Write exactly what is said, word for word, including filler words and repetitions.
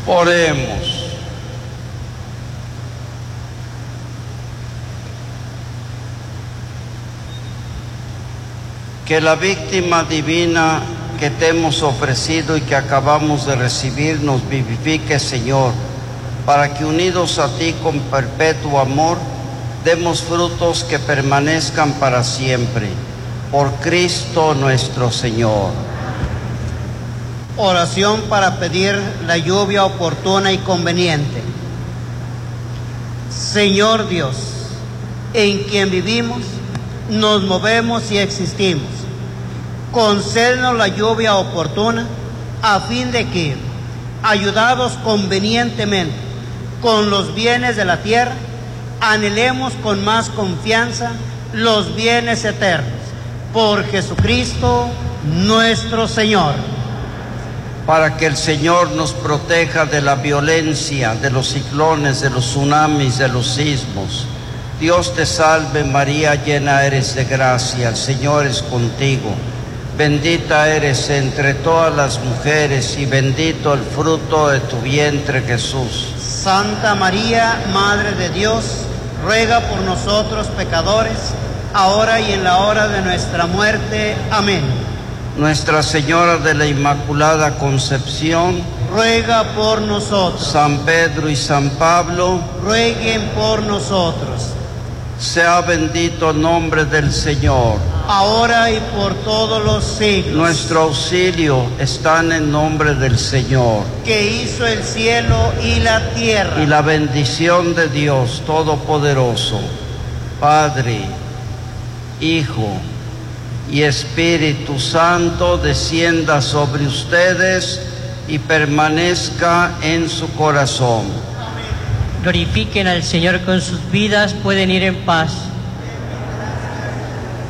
Oremos. Que la víctima divina que te hemos ofrecido y que acabamos de recibir nos vivifique, Señor, para que unidos a ti con perpetuo amor, demos frutos que permanezcan para siempre. Por Cristo nuestro Señor. Oración para pedir la lluvia oportuna y conveniente. Señor Dios, en quien vivimos, nos movemos y existimos, concédenos la lluvia oportuna a fin de que, ayudados convenientemente con los bienes de la tierra, anhelemos con más confianza los bienes eternos. Por Jesucristo nuestro Señor. Para que el Señor nos proteja de la violencia, de los ciclones, de los tsunamis, de los sismos. Dios te salve María, llena eres de gracia, el Señor es contigo. Bendita eres entre todas las mujeres y bendito el fruto de tu vientre, Jesús. Santa María, Madre de Dios, ruega por nosotros pecadores, ahora y en la hora de nuestra muerte. Amén. Nuestra Señora de la Inmaculada Concepción, ruega por nosotros. San Pedro y San Pablo, rueguen por nosotros. Sea bendito el nombre del Señor, ahora y por todos los siglos. Nuestro auxilio está en el nombre del Señor, que hizo el cielo y la tierra. Y la bendición de Dios Todopoderoso, Padre, Hijo y Espíritu Santo, descienda sobre ustedes y permanezca en su corazón. Glorifiquen al Señor con sus vidas, pueden ir en paz.